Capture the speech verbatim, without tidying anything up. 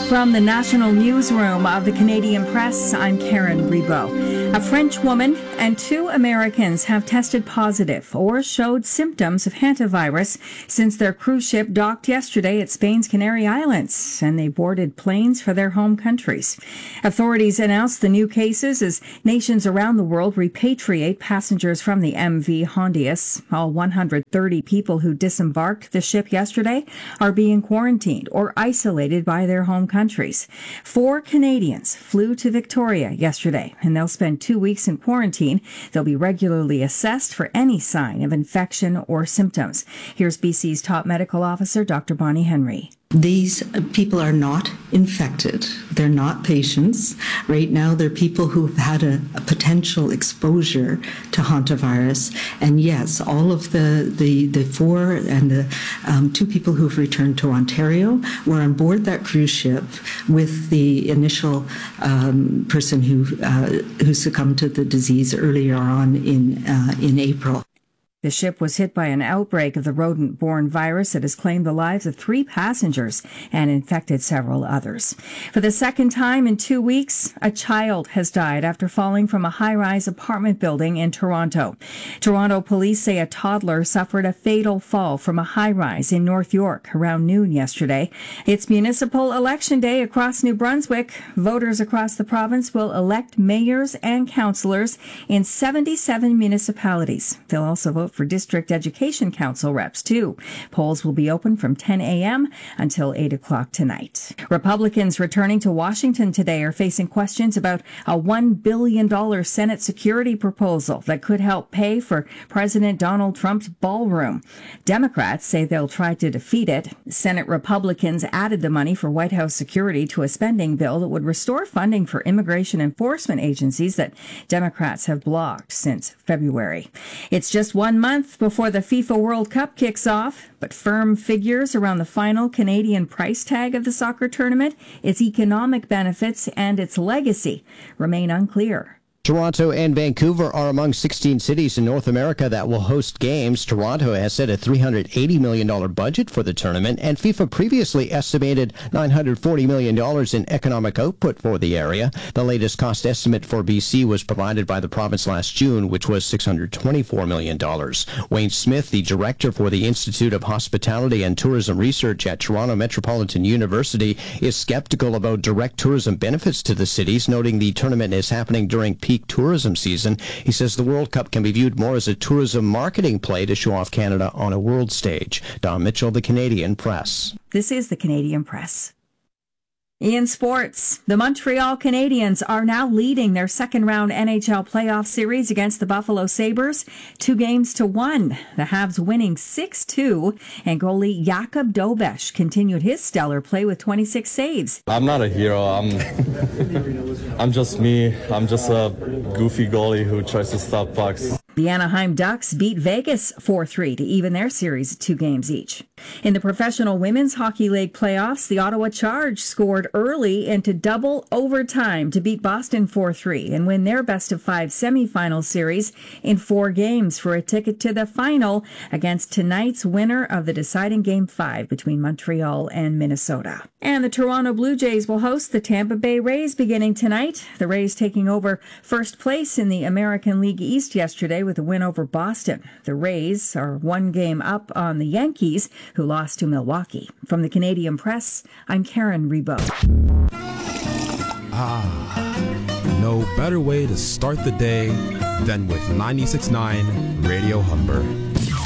From the national newsroom of the Canadian Press, I'm Karen Rebo. A French woman and two Americans have tested positive or showed symptoms of hantavirus since their cruise ship docked yesterday at Spain's Canary Islands, and they boarded planes for their home countries. Authorities announced the new cases as nations around the world repatriate passengers from the M V Hondias. All one hundred thirty people who disembarked the ship yesterday are being quarantined or isolated by their home countries. Four Canadians flew to Victoria yesterday, and they'll spend two weeks in quarantine. They'll be regularly assessed for any sign of infection or symptoms. Here's B C's top medical officer, Doctor Bonnie Henry. These people are not infected. They're not patients. Right now, they're people who've had a, a potential exposure to hantavirus. And yes, all of the, the, the four and the um, two people who've returned to Ontario were on board that cruise ship with the initial um, person who uh, who succumbed to the disease earlier on in uh, in April. The ship was hit by an outbreak of the rodent-borne virus that has claimed the lives of three passengers and infected several others. For the second time in two weeks, a child has died after falling from a high-rise apartment building in Toronto. Toronto police say a toddler suffered a fatal fall from a high-rise in North York around noon yesterday. It's municipal election day across New Brunswick. Voters across the province will elect mayors and councillors in seventy-seven municipalities. They'll also vote for District Education Council reps, too. Polls will be open from ten a.m. until eight o'clock tonight. Republicans returning to Washington today are facing questions about a one billion dollars Senate security proposal that could help pay for President Donald Trump's ballroom. Democrats say they'll try to defeat it. Senate Republicans added the money for White House security to a spending bill that would restore funding for immigration enforcement agencies that Democrats have blocked since February. It's just one month before the FIFA World Cup kicks off, but firm figures around the final Canadian price tag of the soccer tournament, its economic benefits, and its legacy remain unclear. Toronto and Vancouver are among sixteen cities in North America that will host games. Toronto has set a three hundred eighty million dollars budget for the tournament, and FIFA previously estimated nine hundred forty million dollars in economic output for the area. The latest cost estimate for B C was provided by the province last June, which was six hundred twenty-four million dollars. Wayne Smith, the director for the Institute of Hospitality and Tourism Research at Toronto Metropolitan University, is skeptical about direct tourism benefits to the cities, noting the tournament is happening during peak tourism season. He says the World Cup can be viewed more as a tourism marketing play to show off Canada on a world stage. Don Mitchell, the Canadian Press. This is the Canadian Press. In sports, the Montreal Canadiens are now leading their second-round N H L playoff series against the Buffalo Sabres, two games to one. The Habs winning six two, and goalie Jakub Dobeš continued his stellar play with twenty-six saves. I'm not a hero. I'm, I'm just me. I'm just a goofy goalie who tries to stop pucks. The Anaheim Ducks beat Vegas four three to even their series at two games each. In the Professional Women's Hockey League playoffs, the Ottawa Charge scored early into double overtime to beat Boston four three and win their best-of-five semifinal series in four games for a ticket to the final against tonight's winner of the deciding Game five between Montreal and Minnesota. And the Toronto Blue Jays will host the Tampa Bay Rays beginning tonight. The Rays taking over first place in the American League East yesterday with a win over Boston. The Rays are one game up on the Yankees, who lost to Milwaukee. From the Canadian Press, I'm Karen Rebo. Ah, no better way to start the day than with ninety-six point nine Radio Humber.